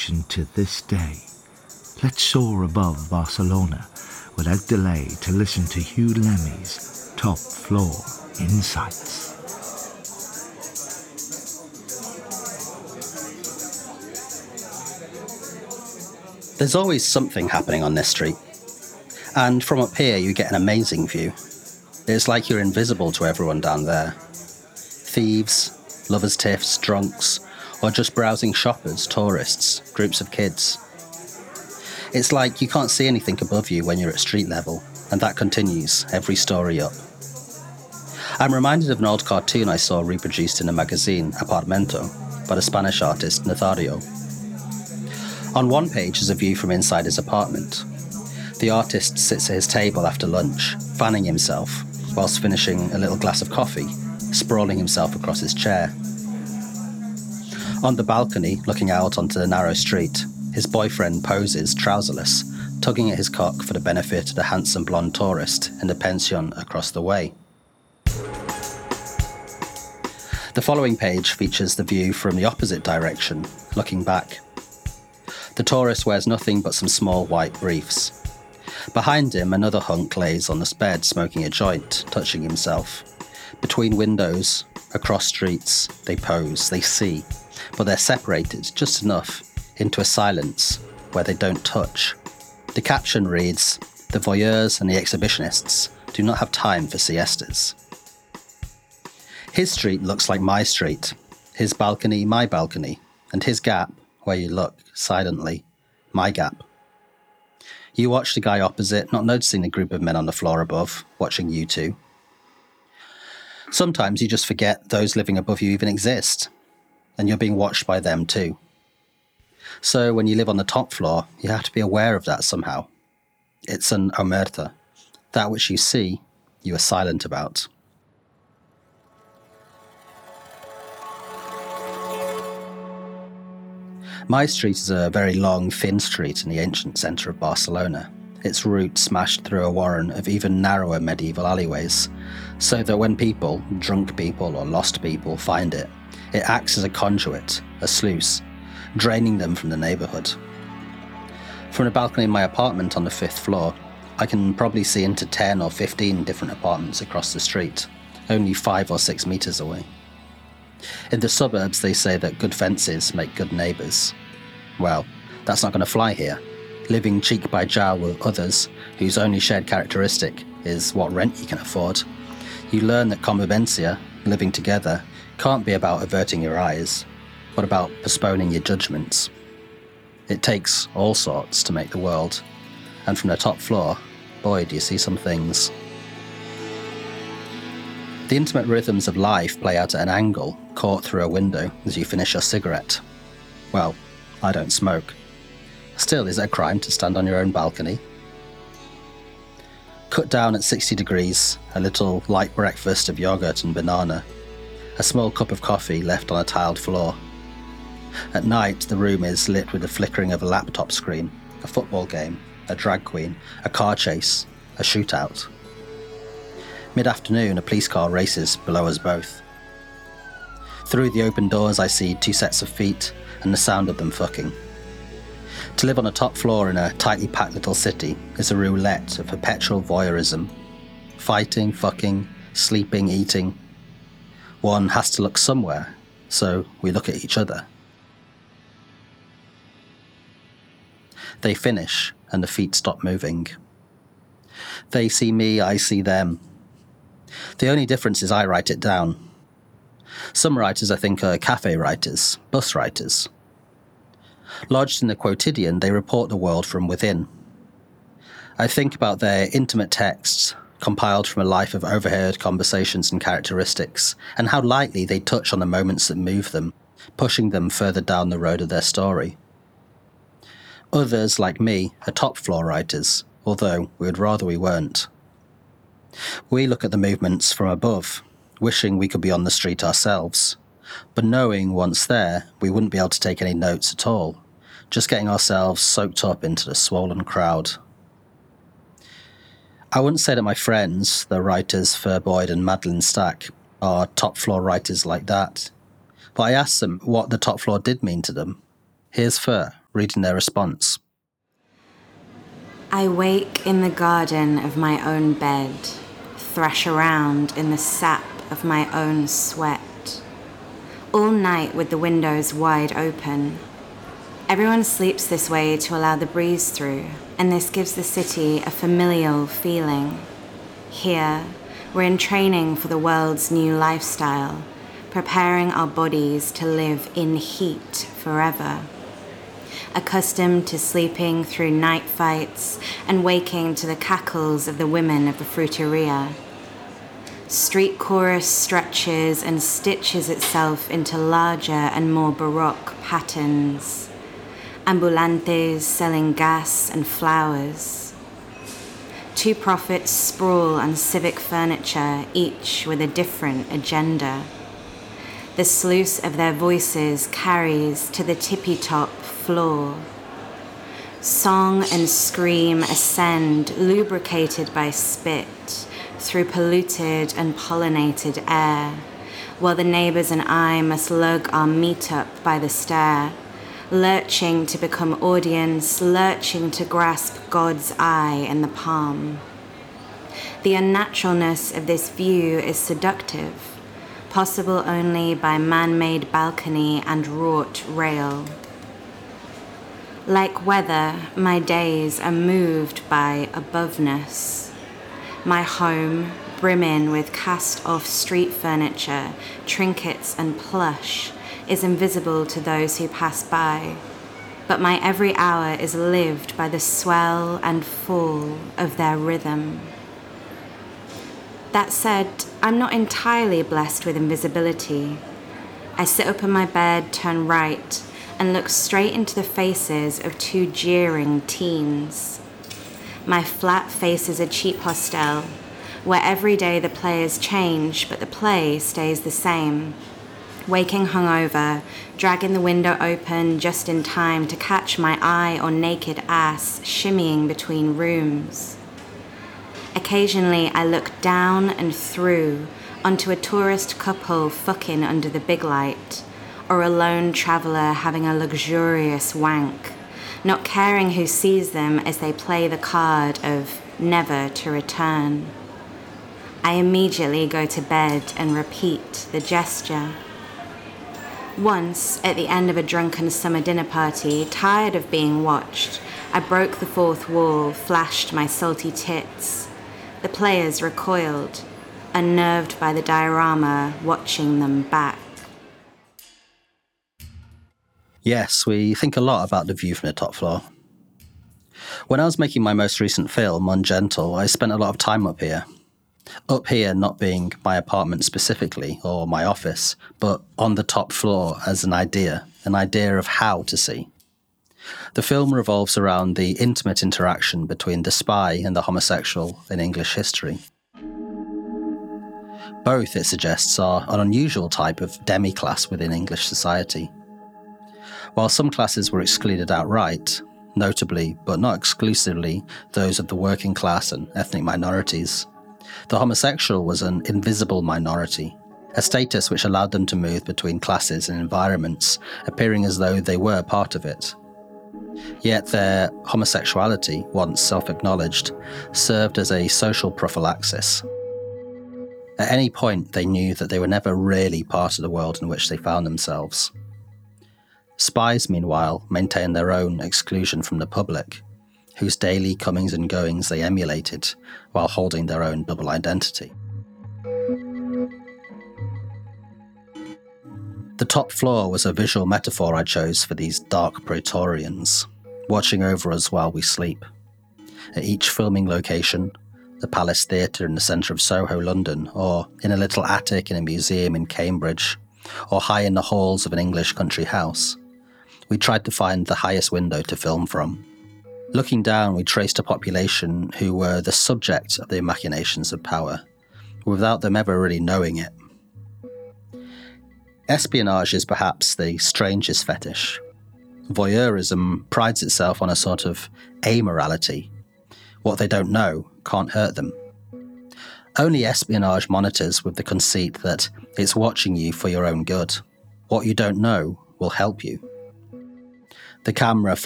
tradition to this day. Let's soar above Barcelona without delay to listen to Hugh Lemmy's Top Floor Insights. There's always something happening on this street. And from up here, you get an amazing view. It's like you're invisible to everyone down there. Thieves, lovers' tiffs, drunks, or just browsing shoppers, tourists, groups of kids. It's like you can't see anything above you when you're at street level, and that continues every story up. I'm reminded of an old cartoon I saw reproduced in a magazine, Apartamento, by the Spanish artist Nazario. On one page is a view from inside his apartment. The artist sits at his table after lunch, fanning himself, whilst finishing a little glass of coffee, sprawling himself across his chair. On the balcony, looking out onto the narrow street, his boyfriend poses, trouserless, tugging at his cock for the benefit of the handsome blonde tourist in the pension across the way. The following page features the view from the opposite direction, looking back. The tourist wears nothing but some small white briefs. Behind him, another hunk lays on the bed smoking a joint, touching himself. Between windows, across streets, they pose, they see, but they're separated just enough into a silence where they don't touch. The caption reads, "The voyeurs and the exhibitionists do not have time for siestas." His street looks like my street, his balcony, my balcony, and his gap, where you look, silently, my gap. You watch the guy opposite, not noticing the group of men on the floor above, watching you two. Sometimes you just forget those living above you even exist, and you're being watched by them too. So when you live on the top floor, you have to be aware of that somehow. It's an omerta. That which you see, you are silent about. My street is a very long, thin street in the ancient centre of Barcelona, its route smashed through a warren of even narrower medieval alleyways, so that when people, drunk people or lost people, find it, it acts as a conduit, a sluice, draining them from the neighbourhood. From the balcony of my apartment on the 5th floor, I can probably see into 10 or 15 different apartments across the street, only 5 or 6 metres away. In the suburbs, they say that good fences make good neighbours. Well, that's not going to fly here. Living cheek by jowl with others, whose only shared characteristic is what rent you can afford, you learn that convivencia, living together, can't be about averting your eyes, but about postponing your judgments. It takes all sorts to make the world, and from the top floor, boy, do you see some things. The intimate rhythms of life play out at an angle, caught through a window as you finish your cigarette. Well, I don't smoke. Still, is it a crime to stand on your own balcony? Cut down at 60 degrees, a little light breakfast of yogurt and banana, a small cup of coffee left on a tiled floor. At night, the room is lit with the flickering of a laptop screen, a football game, a drag queen, a car chase, a shootout. Mid-afternoon, a police car races below us both. Through the open doors, I see 2 sets of feet and the sound of them fucking. To live on a top floor in a tightly packed little city is a roulette of perpetual voyeurism. Fighting, fucking, sleeping, eating. One has to look somewhere, so we look at each other. They finish, and the feet stop moving. They see me, I see them. The only difference is I write it down. Some writers, I think, are cafe writers, bus writers. Lodged in the quotidian, they report the world from within. I think about their intimate texts, compiled from a life of overheard conversations and characteristics, and how lightly they touch on the moments that move them, pushing them further down the road of their story. Others, like me, are top-floor writers, although we would rather we weren't. We look at the movements from above, wishing we could be on the street ourselves, but knowing once there, we wouldn't be able to take any notes at all, just getting ourselves soaked up into the swollen crowd. I wouldn't say that my friends, the writers Fur Boyd and Madeline Stack, are top-floor writers like that, but I asked them what the top floor did mean to them. Here's Fur, reading their response. I wake in the garden of my own bed, thrash around in the sap of my own sweat, all night with the windows wide open. Everyone sleeps this way to allow the breeze through, and this gives the city a familial feeling. Here, we're in training for the world's new lifestyle, preparing our bodies to live in heat forever. Accustomed to sleeping through night fights and waking to the cackles of the women of the fruiteria. Street chorus stretches and stitches itself into larger and more baroque patterns. Ambulantes selling gas and flowers. Two prophets sprawl on civic furniture, each with a different agenda. The sluice of their voices carries to the tippy-top floor. Song and scream ascend, lubricated by spit, through polluted and pollinated air, while the neighbours and I must lug our meat up by the stair, lurching to become audience, lurching to grasp God's eye in the palm. The unnaturalness of this view is seductive, possible only by man-made balcony and wrought rail. Like weather, my days are moved by aboveness. My home, brimming with cast-off street furniture, trinkets and plush, is invisible to those who pass by, but my every hour is lived by the swell and fall of their rhythm. That said, I'm not entirely blessed with invisibility. I sit up in my bed, turn right, and look straight into the faces of two jeering teens. My flat faces a cheap hostel, where every day the players change, but the play stays the same. Waking hungover, dragging the window open just in time to catch my eye or naked ass shimmying between rooms. Occasionally, I look down and through onto a tourist couple fucking under the big light, or a lone traveller having a luxurious wank, not caring who sees them as they play the card of never to return. I immediately go to bed and repeat the gesture. Once, at the end of a drunken summer dinner party, tired of being watched, I broke the fourth wall, flashed my salty tits. The players recoiled, unnerved by the diorama, watching them back. Yes, we think a lot about the view from the top floor. When I was making my most recent film, Ungentle, I spent a lot of time up here. Up here not being my apartment specifically, or my office, but on the top floor as an idea of how to see. The film revolves around the intimate interaction between the spy and the homosexual in English history. Both, it suggests, are an unusual type of demi-class within English society. While some classes were excluded outright, notably but not exclusively those of the working class and ethnic minorities, the homosexual was an invisible minority, a status which allowed them to move between classes and environments, appearing as though they were part of it. Yet their homosexuality, once self-acknowledged, served as a social prophylaxis. At any point, they knew that they were never really part of the world in which they found themselves. Spies, meanwhile, maintained their own exclusion from the public, whose daily comings and goings they emulated, while holding their own double identity. The top floor was a visual metaphor I chose for these dark Praetorians, watching over us while we sleep. At each filming location, the Palace Theatre in the centre of Soho, London, or in a little attic in a museum in Cambridge, or high in the halls of an English country house, we tried to find the highest window to film from. Looking down, we traced a population who were the subject of the machinations of power, without them ever really knowing it. Espionage is perhaps the strangest fetish. Voyeurism prides itself on a sort of amorality. What they don't know can't hurt them. Only espionage monitors with the conceit that it's watching you for your own good. What you don't know will help you. The camera